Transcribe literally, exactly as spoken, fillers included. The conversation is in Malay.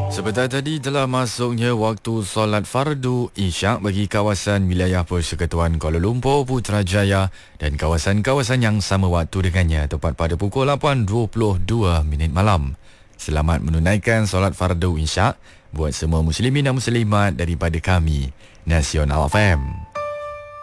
Sebentar tadi telah masuknya waktu solat fardu Isyak bagi kawasan wilayah Persekutuan Kuala Lumpur, Putrajaya dan kawasan-kawasan yang sama waktu dengannya, tepat pada pukul lapan dua puluh dua minit malam. Selamat menunaikan solat fardu Isyak buat semua muslimin dan muslimat daripada kami, Nasional F M.